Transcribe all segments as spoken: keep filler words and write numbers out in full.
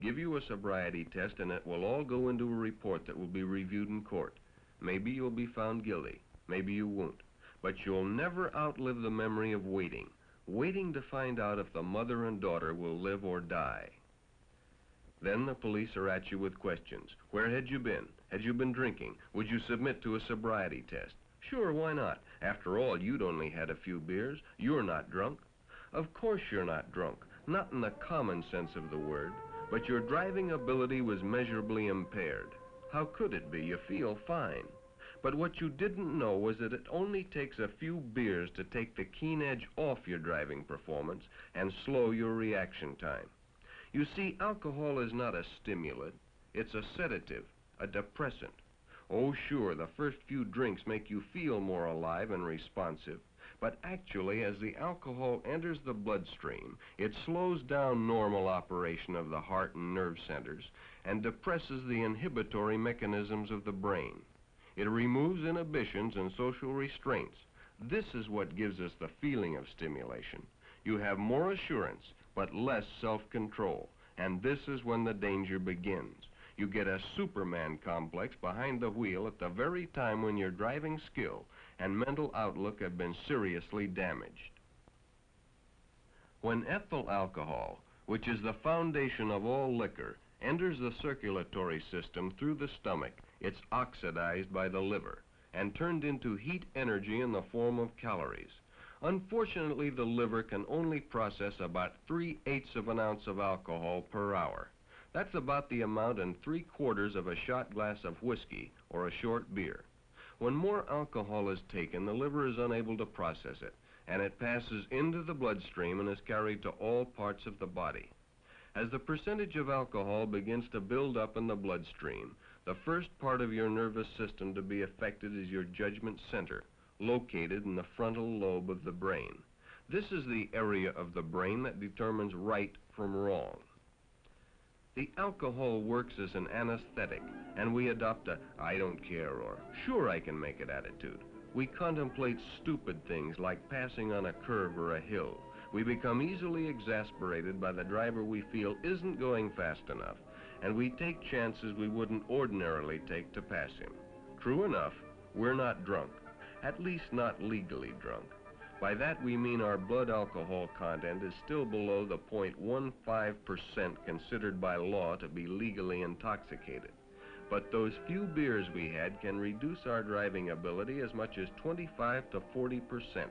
give you a sobriety test, and it will all go into a report that will be reviewed in court. Maybe you'll be found guilty, maybe you won't, but you'll never outlive the memory of waiting, waiting to find out if the mother and daughter will live or die. Then the police are at you with questions. Where had you been? Had you been drinking? Would you submit to a sobriety test? Sure, why not? After all, you'd only had a few beers. You're not drunk. Of course you're not drunk, not in the common sense of the word, but your driving ability was measurably impaired. How could it be? You feel fine. But what you didn't know was that it only takes a few beers to take the keen edge off your driving performance and slow your reaction time. You see, alcohol is not a stimulant. It's a sedative, a depressant. Oh, sure, the first few drinks make you feel more alive and responsive, but actually, as the alcohol enters the bloodstream, it slows down normal operation of the heart and nerve centers and depresses the inhibitory mechanisms of the brain. It removes inhibitions and social restraints. This is what gives us the feeling of stimulation. You have more assurance, but less self-control, and this is when the danger begins. You get a Superman complex behind the wheel at the very time when your driving skill and mental outlook have been seriously damaged. When ethyl alcohol, which is the foundation of all liquor, enters the circulatory system through the stomach, it's oxidized by the liver and turned into heat energy in the form of calories. Unfortunately, the liver can only process about three-eighths of an ounce of alcohol per hour. That's about the amount in three-quarters of a shot glass of whiskey or a short beer. When more alcohol is taken, the liver is unable to process it, and it passes into the bloodstream and is carried to all parts of the body. As the percentage of alcohol begins to build up in the bloodstream, the first part of your nervous system to be affected is your judgment center, located in the frontal lobe of the brain. This is the area of the brain that determines right from wrong. The alcohol works as an anesthetic, and we adopt a I don't care or sure I can make it attitude. We contemplate stupid things like passing on a curve or a hill. We become easily exasperated by the driver we feel isn't going fast enough, and we take chances we wouldn't ordinarily take to pass him. True enough, we're not drunk, at least not legally drunk. By that we mean our blood alcohol content is still below the zero point one five percent considered by law to be legally intoxicated. But those few beers we had can reduce our driving ability as much as twenty-five to forty percent.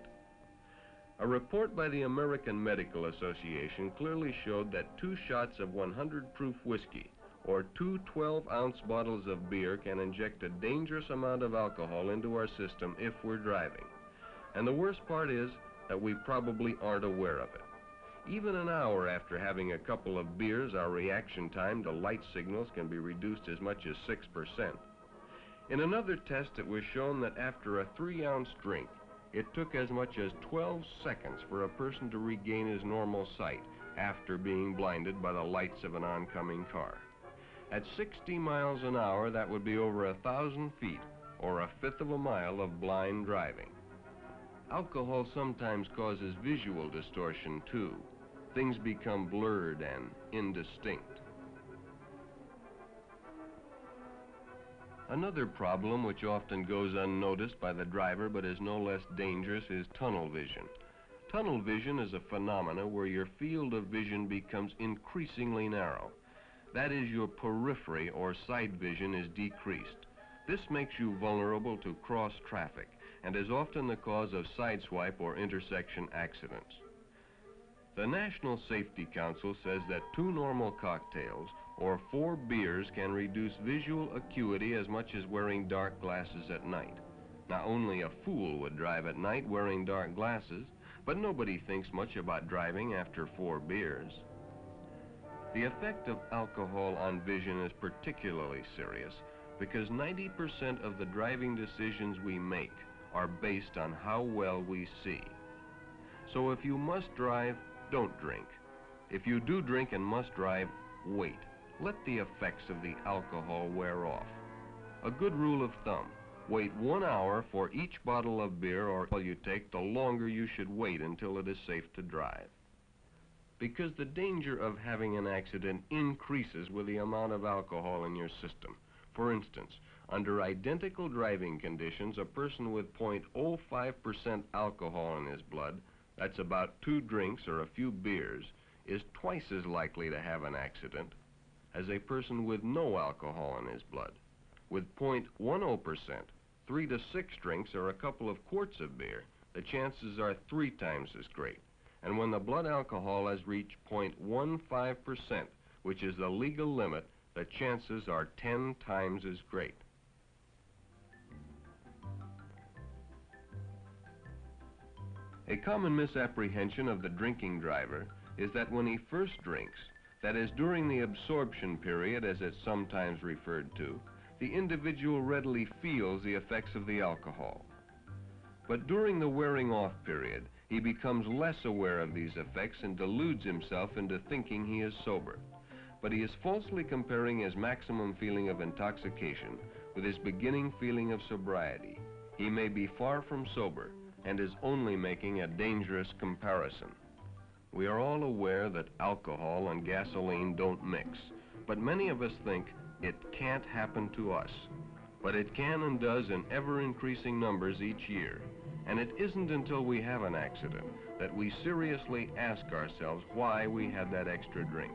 A report by the American Medical Association clearly showed that two shots of one hundred proof whiskey or two twelve-ounce bottles of beer can inject a dangerous amount of alcohol into our system if we're driving. And the worst part is that we probably aren't aware of it. Even an hour after having a couple of beers, our reaction time to light signals can be reduced as much as six percent. In another test, it was shown that after a three-ounce drink, it took as much as twelve seconds for a person to regain his normal sight after being blinded by the lights of an oncoming car. At sixty miles an hour, that would be over a thousand feet, or a fifth of a mile of blind driving. Alcohol sometimes causes visual distortion, too. Things become blurred and indistinct. Another problem which often goes unnoticed by the driver but is no less dangerous is tunnel vision. Tunnel vision is a phenomena where your field of vision becomes increasingly narrow. That is, your periphery or side vision is decreased. This makes you vulnerable to cross traffic and is often the cause of sideswipe or intersection accidents. The National Safety Council says that two normal cocktails or four beers can reduce visual acuity as much as wearing dark glasses at night. Now, only a fool would drive at night wearing dark glasses, but nobody thinks much about driving after four beers. The effect of alcohol on vision is particularly serious because ninety percent of the driving decisions we make are based on how well we see. So if you must drive, don't drink. If you do drink and must drive, wait. Let the effects of the alcohol wear off. A good rule of thumb, wait one hour for each bottle of beer, or all you take, the longer you should wait until it is safe to drive. because the danger of having an accident increases with the amount of alcohol in your system. For instance, under identical driving conditions, a person with zero point zero five percent alcohol in his blood, that's about two drinks or a few beers, is twice as likely to have an accident as a person with no alcohol in his blood. With zero point one zero percent, three to six drinks or a couple of quarts of beer, the chances are three times as great. And when the blood alcohol has reached zero point one five percent, which is the legal limit, the chances are ten times as great. A common misapprehension of the drinking driver is that when he first drinks, that is during the absorption period as it's sometimes referred to, the individual readily feels the effects of the alcohol. But during the wearing off period, he becomes less aware of these effects and deludes himself into thinking he is sober. But he is falsely comparing his maximum feeling of intoxication with his beginning feeling of sobriety. He may be far from sober and is only making a dangerous comparison. We are all aware that alcohol and gasoline don't mix, but many of us think it can't happen to us. But it can and does in ever-increasing numbers each year. And it isn't until we have an accident that we seriously ask ourselves why we had that extra drink.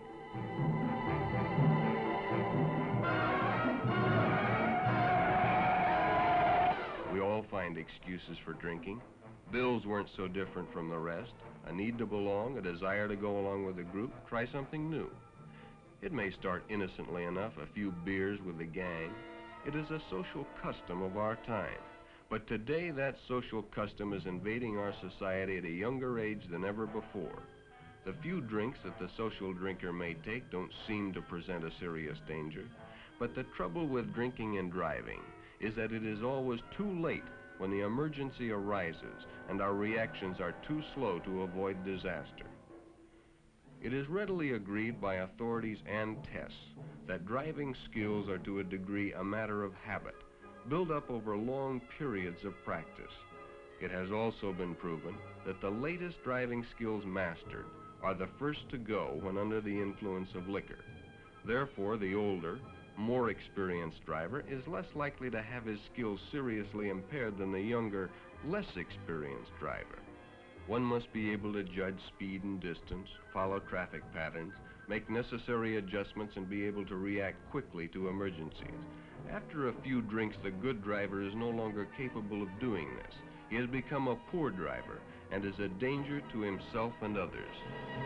We all find excuses for drinking. Bills weren't so different from the rest. A need to belong, a desire to go along with the group, try something new. It may start innocently enough, a few beers with the gang. It is a social custom of our time. But today that social custom is invading our society at a younger age than ever before. The few drinks that the social drinker may take don't seem to present a serious danger. But the trouble with drinking and driving is that it is always too late when the emergency arises and our reactions are too slow to avoid disaster. It is readily agreed by authorities and tests that driving skills are to a degree a matter of habit, built up over long periods of practice. It has also been proven that the latest driving skills mastered are the first to go when under the influence of liquor. Therefore, the older, more experienced driver is less likely to have his skills seriously impaired than the younger, less experienced driver. One must be able to judge speed and distance, follow traffic patterns, make necessary adjustments, and be able to react quickly to emergencies. After a few drinks, the good driver is no longer capable of doing this. He has become a poor driver and is a danger to himself and others.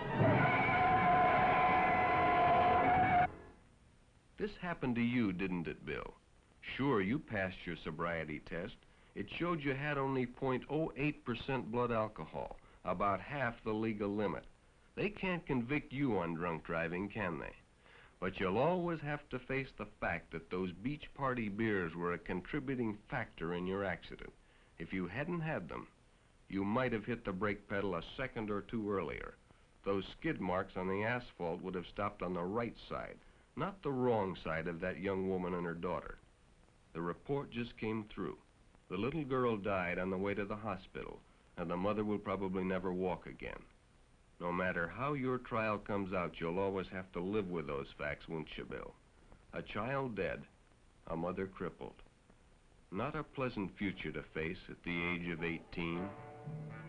This happened to you, didn't it, Bill? Sure, you passed your sobriety test. It showed you had only zero point zero eight percent blood alcohol, about half the legal limit. They can't convict you on drunk driving, can they? But you'll always have to face the fact that those beach party beers were a contributing factor in your accident. If you hadn't had them, you might have hit the brake pedal a second or two earlier. Those skid marks on the asphalt would have stopped on the right side, not the wrong side of that young woman and her daughter. The report just came through. The little girl died on the way to the hospital, and the mother will probably never walk again. No matter how your trial comes out, you'll always have to live with those facts, won't you, Bill? A child dead, a mother crippled. Not a pleasant future to face at the age of eighteen.